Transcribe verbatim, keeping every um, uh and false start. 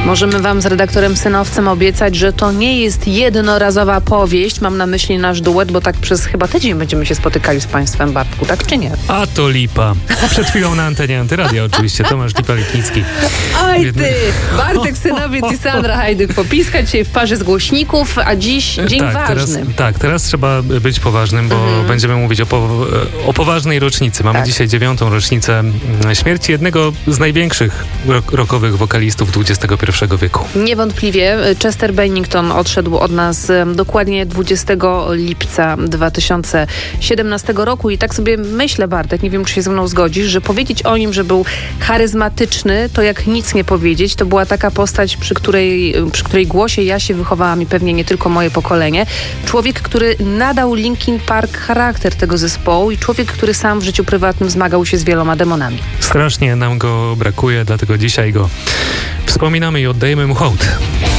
Możemy wam z redaktorem Synowcem obiecać, że to nie jest jednorazowa powieść. Mam na myśli nasz duet, bo tak przez chyba tydzień będziemy się spotykali z państwem, Bartku, tak czy nie? A to lipa. Przed chwilą na antenie Antyradia oczywiście, Tomasz Lipa-Lipnicki. Oj ty, Bartek Synowiec i Sandra Hajduk-Popiska dzisiaj w parze z głośników, a dziś dzień tak, ważny. Teraz, tak, teraz trzeba być poważnym, bo mhm. będziemy mówić o, po, o poważnej rocznicy. Mamy tak. dzisiaj dziewiątą rocznicę śmierci jednego z największych rockowych wokalistów dwudziestego pierwszego wieku. Niewątpliwie Chester Bennington odszedł od nas dokładnie dwudziestego lipca dwa tysiące siedemnastego roku i tak sobie myślę, Bartek, nie wiem, czy się ze mną zgodzisz, że powiedzieć o nim, że był charyzmatyczny, to jak nic nie powiedzieć. To była taka postać, przy której, przy której głosie ja się wychowałam i pewnie nie tylko moje pokolenie. Człowiek, który nadał Linkin Park charakter tego zespołu i człowiek, który sam w życiu prywatnym zmagał się z wieloma demonami. Strasznie nam go brakuje, dlatego dzisiaj go wspominamy i oddajemy mu hołd.